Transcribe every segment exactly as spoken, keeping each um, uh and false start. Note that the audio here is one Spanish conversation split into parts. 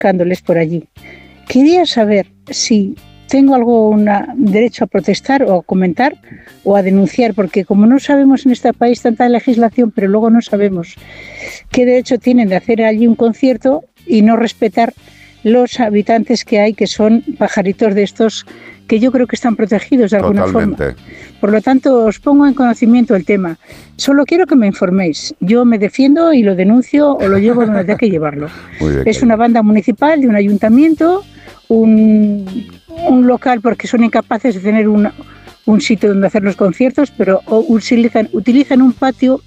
buscándoles por allí. Quería saber si tengo algún derecho a protestar o a comentar o a denunciar, porque como no sabemos en este país tanta legislación, pero luego no sabemos qué derecho tienen de hacer allí un concierto y no respetar los habitantes que hay, que son pajaritos de estos que yo creo que están protegidos de alguna Totalmente. forma. Por lo tanto, os pongo en conocimiento el tema. Solo quiero que me informéis. Yo me defiendo y lo denuncio o lo llevo donde tenga que llevarlo. Muy bien, Es una banda municipal de un ayuntamiento, un, un local porque son incapaces de tener una, un sitio donde hacer los conciertos, pero utilizan, utilizan un patio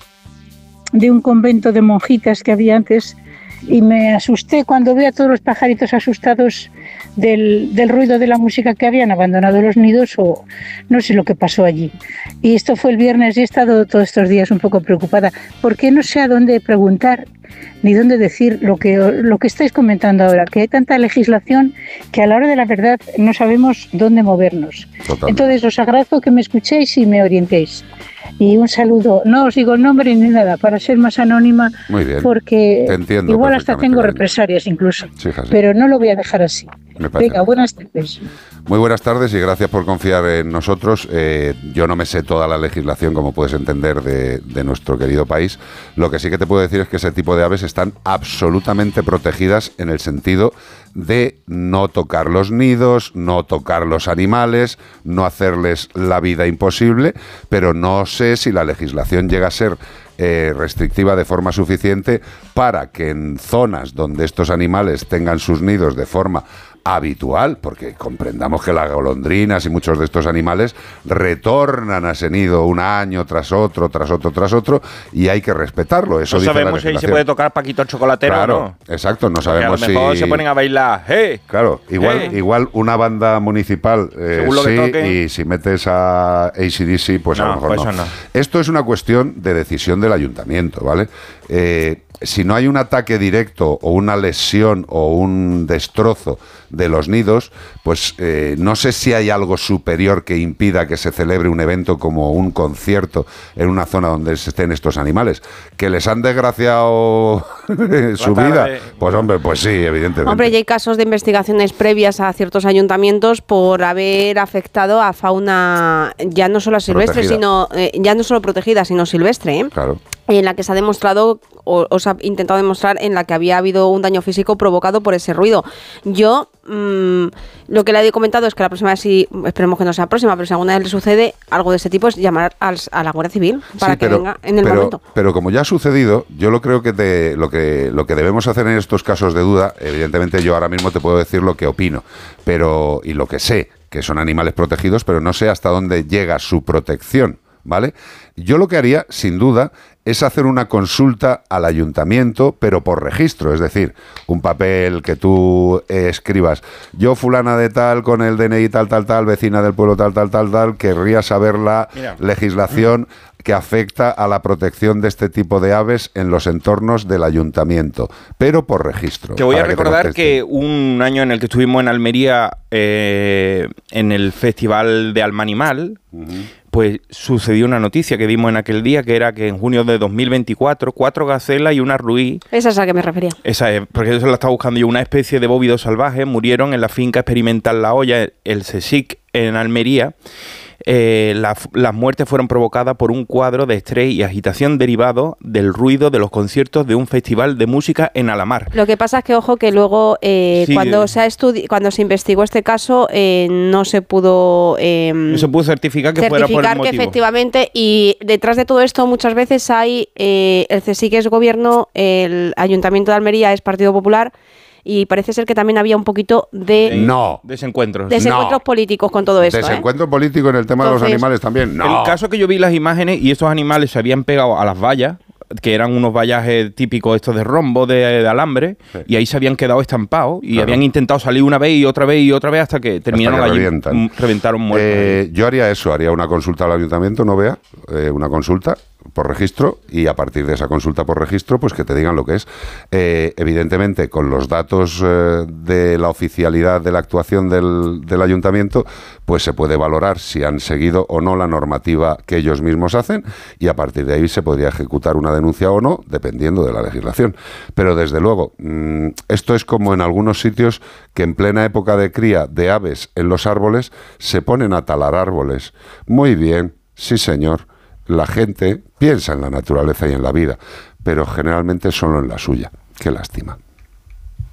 de un convento de monjitas que había antes. Y me asusté cuando vi a todos los pajaritos asustados del, del ruido de la música, que habían abandonado los nidos o no sé lo que pasó allí. Y esto fue el viernes y he estado todos estos días un poco preocupada porque no sé a dónde preguntar ni dónde decir lo que, lo que estáis comentando ahora, que hay tanta legislación que a la hora de la verdad no sabemos dónde movernos. Totalmente. Entonces os agradezco que me escuchéis y me orientéis. Y un saludo, no os digo el nombre ni nada, para ser más anónima. Muy bien. Porque igual hasta tengo represalias incluso, Fíjate. Pero no lo voy a dejar así. Venga, buenas tardes. Muy buenas tardes y gracias por confiar en nosotros. Eh, yo no me sé toda la legislación, como puedes entender, de, de nuestro querido país. Lo que sí que te puedo decir es que ese tipo de aves están absolutamente protegidas en el sentido de no tocar los nidos, no tocar los animales, no hacerles la vida imposible, pero no sé si la legislación llega a ser eh, restrictiva de forma suficiente para que en zonas donde estos animales tengan sus nidos de forma habitual, porque comprendamos que las golondrinas y muchos de estos animales retornan a ese nido un año tras otro, tras otro, tras otro, y hay que respetarlo. Eso no dice sabemos la si ahí se puede tocar Paquito el Chocolatero, claro, o no. Exacto, no Porque sabemos si... a lo mejor si... se ponen a bailar, ¡hey! Claro, igual, hey. igual una banda municipal eh, sí, y si metes a A C D C, pues no, a lo mejor pues no. no. Esto es una cuestión de decisión del ayuntamiento, ¿vale? Eh, si no hay un ataque directo o una lesión o un destrozo de los nidos, pues eh, no sé si hay algo superior que impida que se celebre un evento como un concierto en una zona donde estén estos animales. ¿Que les han desgraciado su vida? Pues hombre, pues sí, evidentemente. Hombre, ya hay casos de investigaciones previas a ciertos ayuntamientos por haber afectado a fauna ya no solo silvestre, protegida. sino eh, ya no solo protegida, sino silvestre, ¿eh? Claro. En la que se ha demostrado, o os ha intentado demostrar, en la que había habido un daño físico provocado por ese ruido. Yo, mmm, lo que le he comentado es que la próxima vez, si esperemos que no sea la próxima, pero si alguna vez le sucede algo de este tipo, es llamar al, a la Guardia Civil para sí, que pero, venga en el pero, momento. Pero como ya ha sucedido, yo lo creo que, te, lo que lo que debemos hacer en estos casos de duda, evidentemente yo ahora mismo te puedo decir lo que opino, pero y lo que sé, que son animales protegidos, pero no sé hasta dónde llega su protección, ¿vale? Yo lo que haría, sin duda, es hacer una consulta al ayuntamiento, pero por registro, es decir, un papel que tú eh, escribas, yo fulana de tal, con el D N I tal, tal, tal, vecina del pueblo tal, tal, tal, tal, querría saber la Mira. legislación que afecta a la protección de este tipo de aves en los entornos del ayuntamiento, pero por registro. Te voy a recordar que, que un año en el que estuvimos en Almería, eh, en el Festival de Alma Animal, uh-huh. pues sucedió una noticia que dimos en aquel día, que era que en junio de dos mil veinticuatro, cuatro gacelas y una ruí... Esa es a la que me refería. Esa es, porque eso la estaba buscando yo, una especie de bóvido salvaje, murieron en la finca experimental La Hoya, el CSIC, en Almería. Eh, la, las muertes fueron provocadas por un cuadro de estrés y agitación derivado del ruido de los conciertos de un festival de música en Alamar. Lo que pasa es que, ojo, que luego eh, sí, cuando, se ha estudi- cuando se investigó este caso eh, no se pudo... Eh, no se pudo certificar que certificar fuera por el motivo. que efectivamente, y detrás de todo esto muchas veces hay eh, el CSIC es gobierno, el Ayuntamiento de Almería es Partido Popular, y parece ser que también había un poquito de... No. Desencuentros. Desencuentros no. políticos con todo esto. Desencuentro ¿eh? político en el tema Entonces, de los animales también. No. El caso que yo vi las imágenes y estos animales se habían pegado a las vallas, que eran unos vallajes típicos estos de rombo, de, de alambre, sí. y ahí se habían quedado estampados y claro. habían intentado salir una vez y otra vez y otra vez hasta que terminaron hasta que allí, revientan. reventaron muertos. Eh, yo haría eso, haría una consulta al ayuntamiento, ¿no vea? Eh, una consulta, por registro y a partir de esa consulta por registro, pues que te digan lo que es. Eh, evidentemente, con los datos eh, de la oficialidad de la actuación del, del ayuntamiento, pues se puede valorar si han seguido o no la normativa que ellos mismos hacen y a partir de ahí se podría ejecutar una denuncia o no, dependiendo de la legislación. Pero desde luego, mmm, esto es como en algunos sitios que en plena época de cría de aves en los árboles se ponen a talar árboles. Muy bien, sí señor. La gente piensa en la naturaleza y en la vida, pero generalmente solo en la suya. Qué lástima.